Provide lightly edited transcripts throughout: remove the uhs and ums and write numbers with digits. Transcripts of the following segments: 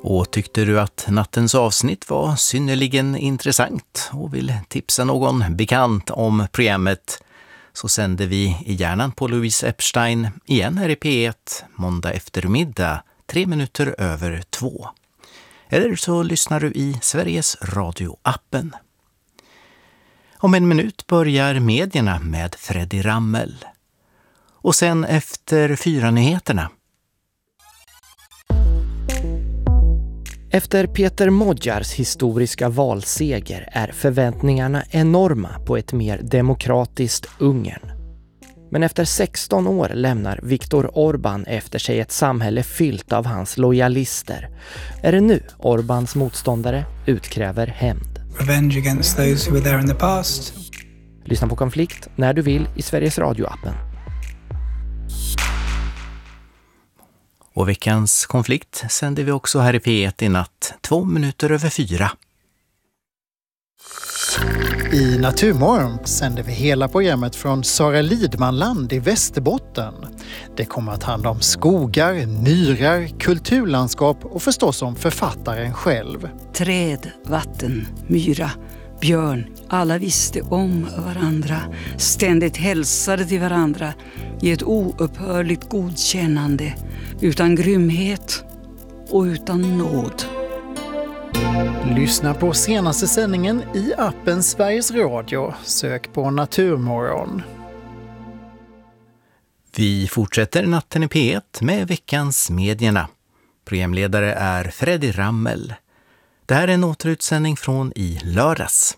Och tyckte du att nattens avsnitt var synnerligen intressant och vill tipsa någon bekant om programmet, så sänder vi i hjärnan på Louise Epstein igen här i P1 måndag eftermiddag 2:03. Eller så lyssnar du i Sveriges Radio-appen. Om en minut börjar medierna med Freddy Rammel. Och sen efter 4-nyheterna. Efter Peter Modjars historiska valseger är förväntningarna enorma på ett mer demokratiskt Ungern. Men efter 16 år lämnar Viktor Orbán efter sig ett samhälle fyllt av hans lojalister. Är det nu Orbáns motståndare utkräver hämnd? Revenge against those who were there in the past. Lyssna på Konflikt när du vill i Sveriges Radio-appen. Och veckans konflikt sänder vi också här i P1 i natt 4:02. I Naturmorgon sänder vi hela programmet från Sara Lidmanland i Västerbotten. Det kommer att handla om skogar, myrar, kulturlandskap och förstås om författaren själv. Träd, vatten, myra, björn. Alla visste om varandra, ständigt hälsade till varandra i ett oupphörligt godkännande, utan grymhet och utan nåd. Lyssna på senaste sändningen i appen Sveriges Radio. Sök på Naturmorgon. Vi fortsätter natten i P1 med veckans medierna. Programledare är Freddy Rammel. Det här är en återutsändning från i lördags.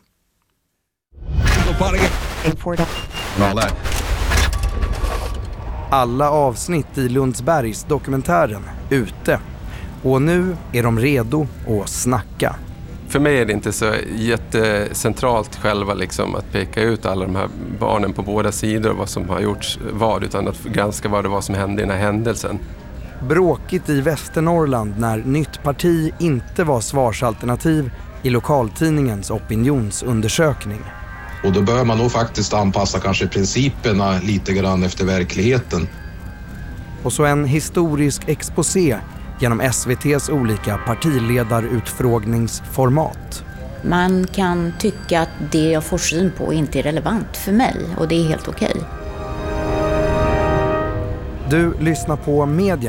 Alla avsnitt i Lundsbergs dokumentären ute. Och nu är de redo att snacka. För mig är det inte så jättecentralt själva liksom, att peka ut alla de här barnen på båda sidor och vad som har gjorts vad, utan att granska vad det var som hände i den här händelsen. Bråkigt i Västernorrland när nytt parti inte var svarsalternativ i lokaltidningens opinionsundersökning. Och då bör man nog faktiskt anpassa kanske principerna lite grann efter verkligheten. Och så en historisk exposé genom SVT:s olika partiledarutfrågningsformat. Man kan tycka att det jag får syn på inte är relevant för mig, och det är helt okej. Du lyssnar på Media.